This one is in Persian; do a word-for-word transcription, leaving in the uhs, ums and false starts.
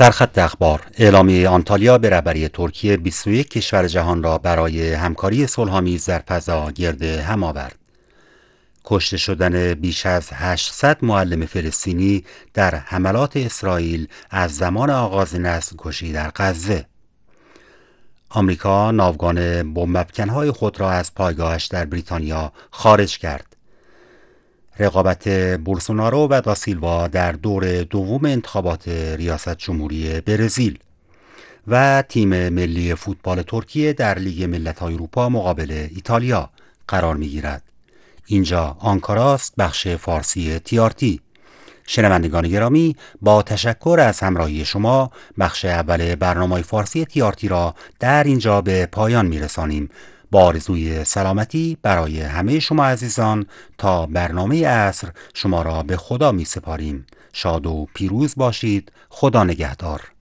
سرخط اخبار: اعلامیه آنتالیا به رهبری ترکیه بیست و یک کشور جهان را برای همکاری صلح‌آمیز در فضا گرد هم آورد. کشته شدن بیش از هشتصد معلم فلسطینی در حملات اسرائیل از زمان آغاز نسل‌کشی در غزه. آمریکا ناوگان بمب‌افکن‌های خود را از پایگاهش در بریتانیا خارج کرد. رقابت بولسونارو و داسیلوا در دور دوم انتخابات ریاست جمهوری برزیل و تیم ملی فوتبال ترکیه در لیگ ملت‌های اروپا مقابل ایتالیا قرار می‌گیرد. اینجا آنکاراست، بخش فارسی تیارتی. شنوندگان گرامی، با تشکر از همراهی شما بخش اول برنامه فارسی تیارتی را در اینجا به پایان می‌رسانیم. با آرزوی سلامتی برای همه شما عزیزان تا برنامه عصر شما را به خدا می سپاریم. شاد و پیروز باشید. خدا نگهدار.